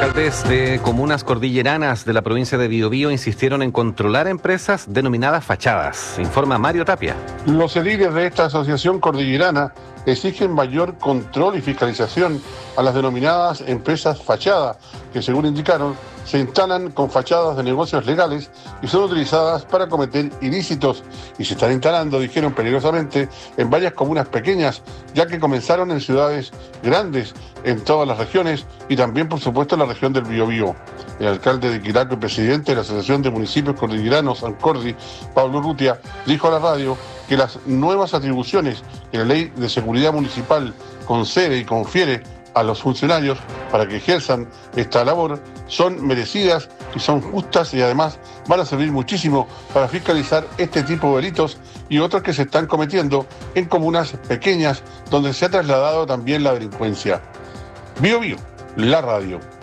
Alcaldes de comunas cordilleranas de la provincia de Biobío insistieron en controlar empresas denominadas fachadas. Informa Mario Tapia. Los ediles de esta asociación cordillerana exigen mayor control y fiscalización a las denominadas empresas fachada, que según indicaron se instalan con fachadas de negocios legales y son utilizadas para cometer ilícitos y se están instalando, dijeron peligrosamente, en varias comunas pequeñas, ya que comenzaron en ciudades grandes en todas las regiones y también por supuesto en la región del Biobío. El alcalde de Quilaco y presidente de la Asociación de Municipios Cordilleranos, Ancordi, Pablo Urrutia, dijo a la radio que las nuevas atribuciones que la Ley de Seguridad Municipal concede y confiere a los funcionarios para que ejerzan esta labor son merecidas y son justas y además van a servir muchísimo para fiscalizar este tipo de delitos y otros que se están cometiendo en comunas pequeñas donde se ha trasladado también la delincuencia. Biobío, la radio.